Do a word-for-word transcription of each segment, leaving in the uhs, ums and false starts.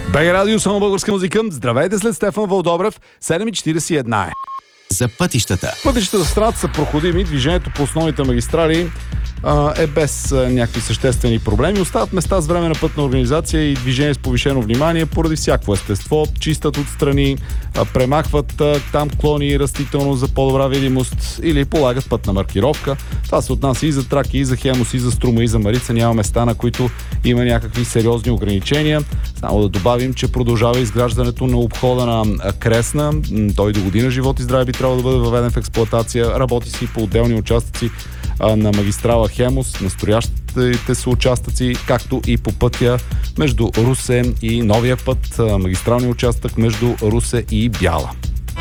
БГ Радио, само българска музика. Здравейте, след Стефан Вълдобрев. седем и четиридесет и една е. За пътищата. Пътищата в страната са проходими, движението по основните магистрали а, е без а, някакви съществени проблеми. Остават места с временна пътна организация и движение с повишено внимание поради всяко естество. Чистят отстрани, а, премахват а, там клони и растителност за по-добра видимост или полагат пътна маркировка. Това се отнася и за Траки, и за Хемус, и за Струма, и за Марица. Няма места, на които има някакви сериозни ограничения. Само да добавим, че продължава изграждането на обхода на Кресна. Той до година живот и здраве би трябва да бъде въведен в експлоатация. Работи си по отделни участъци а, на магистрала Хемус, настоящите са участъци, както и по пътя между Русе и новия път, а, магистралния участък между Русе и Бяла.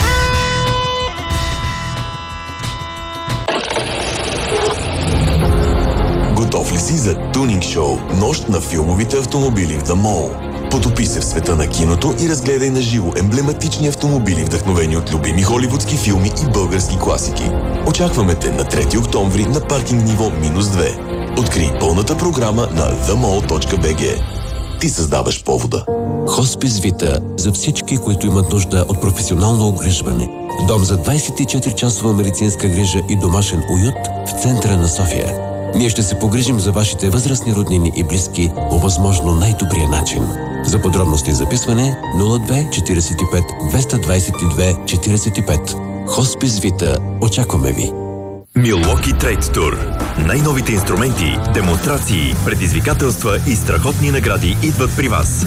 Готов ли си за тунинг шоу Нощ на филмовите автомобили в The Mall? Потопи се в света на киното и разгледай на живо емблематични автомобили, вдъхновени от любими холивудски филми и български класики. Очакваме те на трети октомври на паркинг ниво минус две. Открий пълната програма на the mall точка b g. Ти създаваш повода. Хоспис Вита за всички, които имат нужда от професионално обгрижване. Дом за двайсет и четири часова медицинска грижа и домашен уют в центъра на София. Ние ще се погрижим за вашите възрастни роднини и близки по възможно най-добрия начин. За подробности и записване нула две четиридесет и пет двеста двайсет и две четиридесет и пет. Хоспис Вита. Очакваме ви. Milwaukee Trade Tour. Най-новите инструменти, демонстрации, предизвикателства и страхотни награди идват при вас.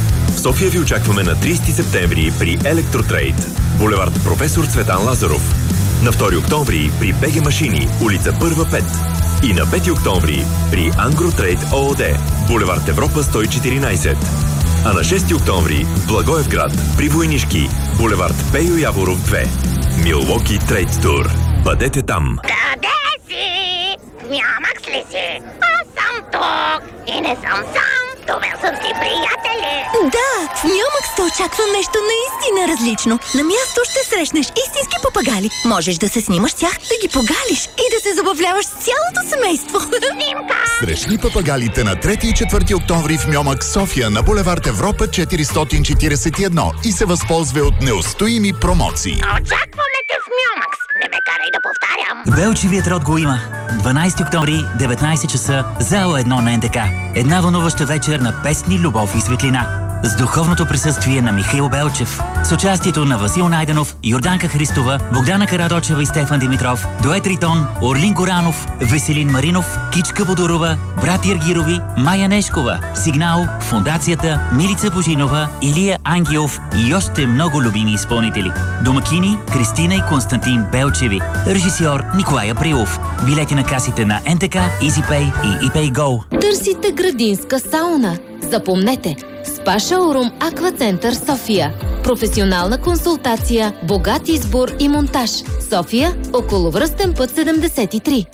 В София ви очакваме на трийсети септември при Електротрейд, булевард Професор Цветан Лазаров. На втори октомври при БГ Машини, улица Първа пет. И на пети октомври при Ангротрейд ООД, булевард Европа сто и четиринайсет. А на шести октомври в Благоевград при Войнишки, булевард Пейо Яворов две. Milwaukee Trade Tour. Бъдете там! Къде си? Мямакс ли си? Аз съм тук и не съм сам. Това съм ти приятели. Да, в Мямакс те очаква нещо наистина различно. На място ще срещнеш истински папагали. Можеш да се снимаш с тях, да ги погалиш и да се забавляваш с цялото семейство. Снимка! Срещни папагалите на трети и четвърти октомври в Мямакс София на булевард Европа четиристотин четирийсет и едно и се възползва от неустоими промоции. Очакваме те в Мямакс. Не ме карай да повтарям. Белчевият род го има. дванайсети октомври, деветнайсет часа, зала едно на Н Д К. Една вълнуваща вечер на песни, любов и светлина. С духовното присъствие на Михаил Белчев. С участието на Васил Найденов, Йорданка Христова, Богдана Карадочева и Стефан Димитров, Дует Ритон, Орлин Горанов, Веселин Маринов, Кичка Бодорова, брат Иргирови, Майя Нешкова, Сигнал, Фондацията, Милица Божинова, Илия Ангелов и още много любими изпълнители. Домакини Кристина и Константин Белчеви. Режисьор Николай Априлов. Билети на касите на Н Т К, EasyPay и ePayGo. Търсите градинска сауна? Запомнете! Спа Шоурум Аквацентър София. Професионална консултация, богат избор и монтаж. София, околовръстен път седемдесет и три.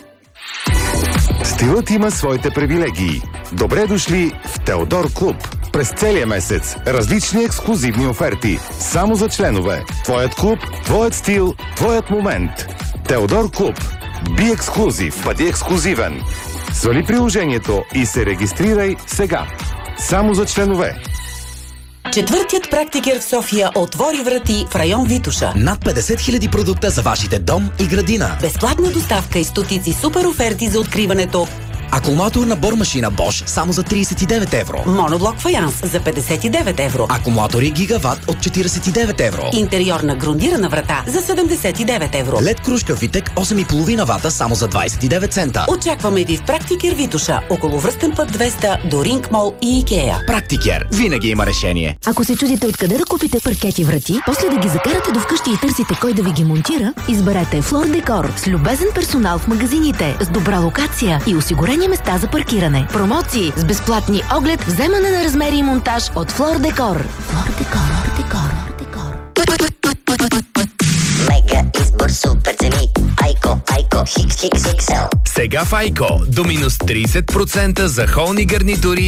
Стилът има своите привилегии. Добре дошли в Теодор Клуб. През целия месец различни ексклузивни оферти. Само за членове. Твоят клуб, твоят стил, твоят момент. Теодор Клуб. Би ексклузив. Бъди ексклузивен. Свали приложението и се регистрирай сега. Само за членове. Четвъртият практикер в София отвори врати в район Витоша. Над петдесет хиляди продукта за вашите дом и градина. Безплатна доставка и стотици супер оферти за откриването. Акумулатор на бормашина Bosch само за трийсет и девет евро. Моноблок фаянс за петдесет и девет евро. Акумулатори Гигават от четирийсет и девет евро. Интериорна грундирана врата за седемдесет и девет евро. Лед кружка Витек осем и половина вата само за двайсет и девет цента. Очакваме ви в Практикер Витоша, около връстен път двеста до Ринг Мол и Икея. Практикер. Винаги има решение. Ако се чудите откъде да купите паркети врати, после да ги закарате до вкъщи и търсите кой да ви ги монтира, изберете Флор Декор с любезен персонал в магазините, с добра локация и осигурени места за паркиране. Промоции с безплатни оглед, вземане на размери и монтаж от Флор Декор. Флор Декор, Декор, Декор. Мега избор, супер цени. Айко, Айко, хикс, хикс, икс ел. Сега в Айко до минус трийсет процента за холни гарнитури